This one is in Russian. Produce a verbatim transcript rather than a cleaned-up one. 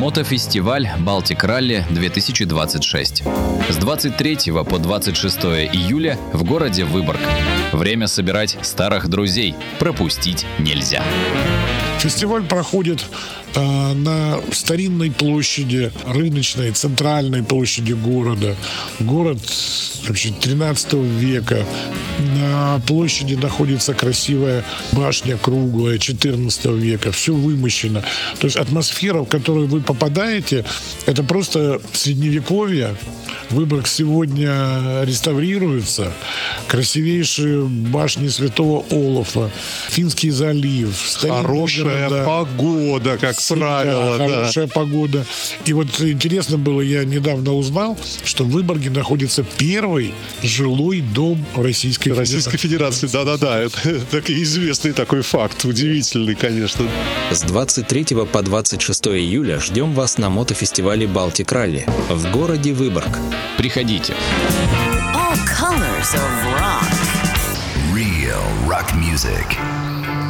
Мотофестиваль «Балтик Ралли-две тысячи двадцать шесть». С двадцать третьего по двадцать шестое июля в городе Выборг. Время собирать старых друзей. Пропустить нельзя. Фестиваль проходит э, на старинной площади, рыночной, центральной площади города. Город вообще тринадцатого века. На площади находится красивая башня круглая четырнадцатого века. Все вымощено. То есть атмосфера, в которую вы попадаете, это просто средневековье. Выборг сегодня реставрируется. Красивейшие башни Святого Олафа, Финский залив. Хорошая города. Погода, как Сильная, правило. Хорошая да. погода. И вот интересно было, я недавно узнал, что в Выборге находится первый жилой дом Российской Федерации. Российской Федерации, да-да-да. Это такой известный такой факт. Удивительный, конечно. С двадцать третьего по двадцать шестое июля ждем вас на мотофестивале «Балтик Ралли» в городе Выборг. Приходите. All colors of rock. Real rock music.